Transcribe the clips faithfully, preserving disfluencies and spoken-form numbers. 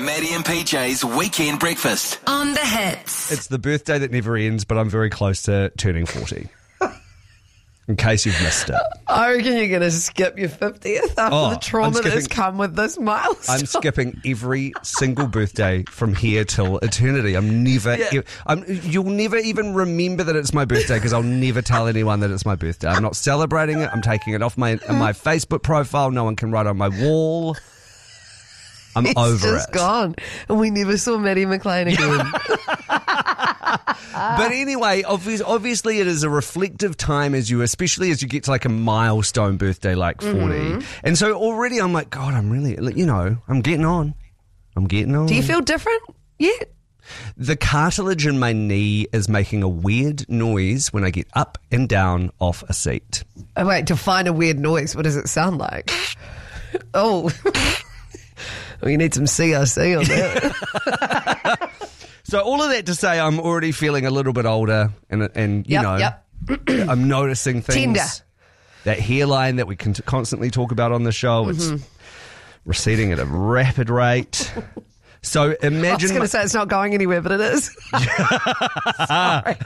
Maddie and P J's Weekend Breakfast. On the Hits. It's the birthday that never ends, but I'm very close to turning forty. In case you've missed it. I reckon you're going to skip your fiftieth after Oh, the trauma I'm skipping- that's come with this milestone. I'm skipping every single birthday from here till eternity. I'm never, Yeah. e- I'm, you'll never even remember that it's my birthday because I'll never tell anyone that it's my birthday. I'm not celebrating it. I'm taking it off my my Facebook profile. No one can write on my wall. I'm It's over just it. gone. And we never saw Maddie McLean again. But anyway, obvious, obviously it is a reflective time as you, especially as you get to like a milestone birthday like forty. Mm-hmm. And so already I'm like, God, I'm really, you know, I'm getting on. I'm getting on. Do you feel different yet? The cartilage in my knee is making a weird noise when I get up and down off a seat. Oh, wait, to find a weird noise, what does it sound like? Oh. Well, you need some C R C on that. So all of that to say, I'm already feeling a little bit older, and and you Yep, know, yep. I'm noticing things. Tender. That hairline that we can t- constantly talk about on the show, it's Mm-hmm. receding at a rapid rate. So I was imagine. going my- to say it's not going anywhere, but it is. Sorry.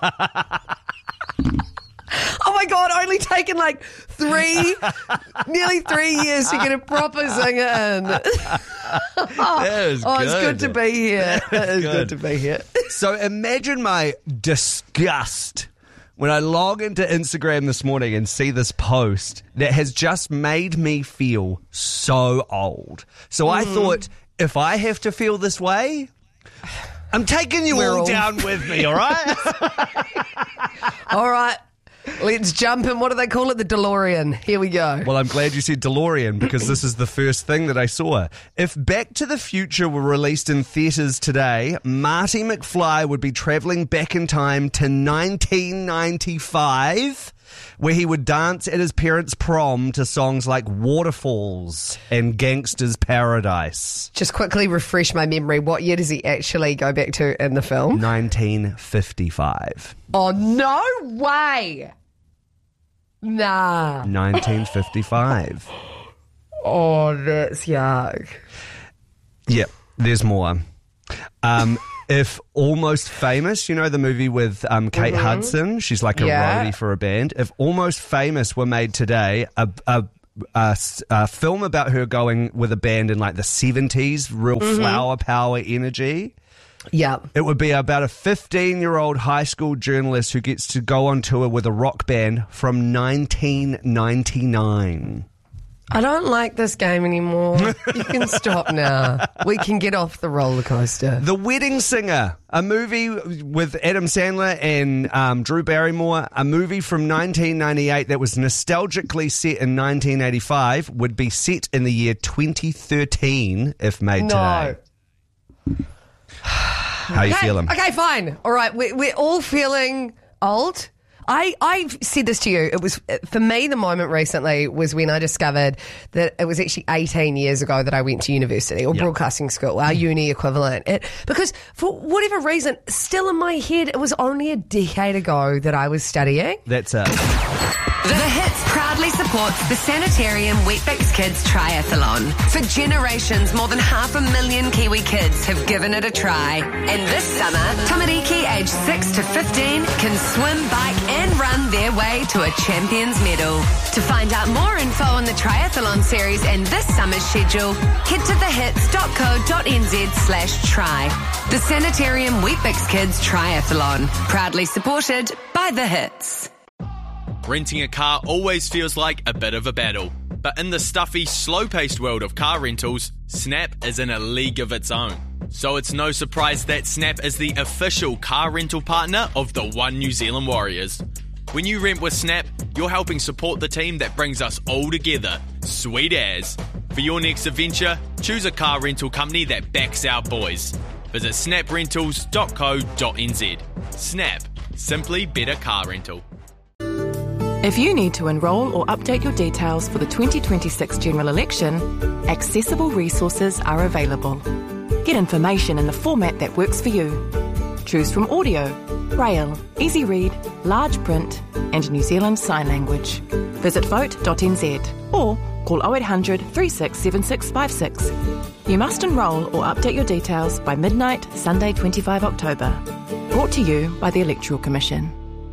Oh my God, only taken like three, nearly three years to get a proper zinger in. That is Oh, it's good good. to be here. It is good. good to be here. So imagine my disgust when I log into Instagram this morning and see this post that has just made me feel so old. So I Mm. thought, if I have to feel this way, I'm taking you We're all all- down with me, all right? All right, let's jump in. What do they call it? The DeLorean. Here we go. Well, I'm glad you said DeLorean because this is the first thing that I saw. If Back to the Future were released in theatres today, Marty McFly would be travelling back in time to nineteen ninety-five, where he would dance at his parents' prom to songs like Waterfalls and Gangsta's Paradise. Just quickly refresh my memory. What year does he actually go back to in the film? nineteen fifty-five. Oh, no way. Nah. nineteen fifty-five. Oh, that's yuck. Yep, there's more. Um, if Almost Famous, you know the movie with um, Kate Hudson, she's like a Yeah. roadie for a band. If Almost Famous were made today, a, a, a, a film about her going with a band in like the seventies, real flower power energy. Yeah. It would be about a fifteen-year-old high school journalist who gets to go on tour with a rock band from nineteen ninety-nine. I don't like this game anymore. You can stop now. We can get off the roller coaster. The Wedding Singer, a movie with Adam Sandler and um, Drew Barrymore, a movie from nineteen ninety-eight that was nostalgically set in nineteen eighty-five, would be set in the year twenty thirteen if made No. today. How you Okay, feeling? okay, fine. All right, we're, we're all feeling old. I, I've said this to you. It was, for me, the moment recently was when I discovered that it was actually eighteen years ago that I went to university or Yep. broadcasting school, our uni equivalent. It, because for whatever reason, still in my head, it was only a decade ago that I was studying. That's it. The Hits proudly supports the Sanitarium Weet-Bix Kids Triathlon. For generations, more than half a million Kiwi kids have given it a try. And this summer, Tamariki aged six to fifteen can swim, bike and run their way to a champion's medal. To find out more info on the triathlon series and this summer's schedule, head to thehits.co.nz slash try. The Sanitarium Weet-Bix Kids Triathlon. Proudly supported by The Hits. Renting a car always feels like a bit of a battle. But in the stuffy, slow-paced world of car rentals, Snap is in a league of its own. So it's no surprise that Snap is the official car rental partner of the One New Zealand Warriors. When you rent with Snap, you're helping support the team that brings us all together. Sweet as. For your next adventure, choose a car rental company that backs our boys. Visit snap rentals dot co dot n z. Snap. Simply better car rental. If you need to enrol or update your details for the twenty twenty-six general election, accessible resources are available. Get information in the format that works for you. Choose from audio, braille, easy read, large print, and New Zealand Sign Language. Visit vote dot n z or Call oh eight hundred, three six seven six five six. You must enrol or update your details by midnight, Sunday, the twenty-fifth of October. Brought to you by the Electoral Commission.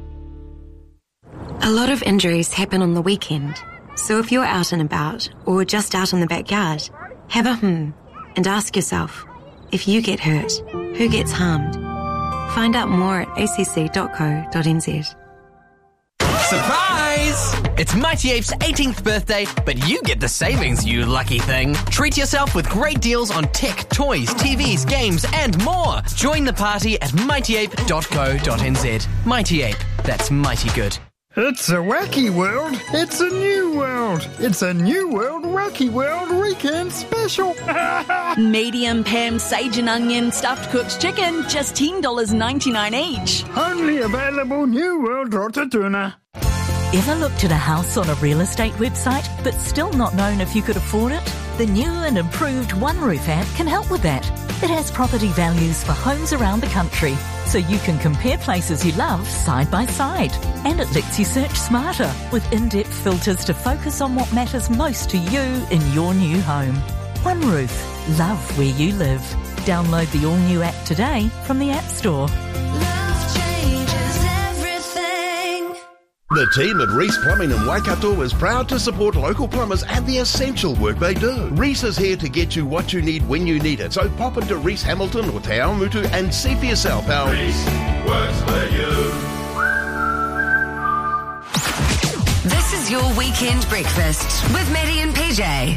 A lot of injuries happen on the weekend. So if you're out and about, or just out in the backyard, have a hmm and ask yourself, if you get hurt, who gets harmed? Find out more at a c c dot co dot n z. Surprise! It's Mighty Ape's eighteenth birthday, but you get the savings, you lucky thing. Treat yourself with great deals on tech, toys, T Vs, games, and more. Join the party at mighty ape dot co dot n z. Mighty Ape, that's mighty good. It's a wacky world. It's a new world. It's a new world wacky world weekend special. Medium Pam sage and onion stuffed cooked chicken, just ten dollars ninety-nine each. Only available New World Rotatuna. Ever looked at a house on a real estate website but still not known if you could afford it? The new and improved OneRoof app can help with that. It has property values for homes around the country, so you can compare places you love side by side. And it lets you search smarter with in-depth filters to focus on what matters most to you in your new home. OneRoof. Love where you live. Download the all-new app today from the App Store. The team at Reese Plumbing in Waikato is proud to support local plumbers and the essential work they do. Reese is here to get you what you need when you need it, so pop into Reese Hamilton or Te Awamutu and see for yourself how Reese works for you. This is your weekend breakfast with Maddie and P J.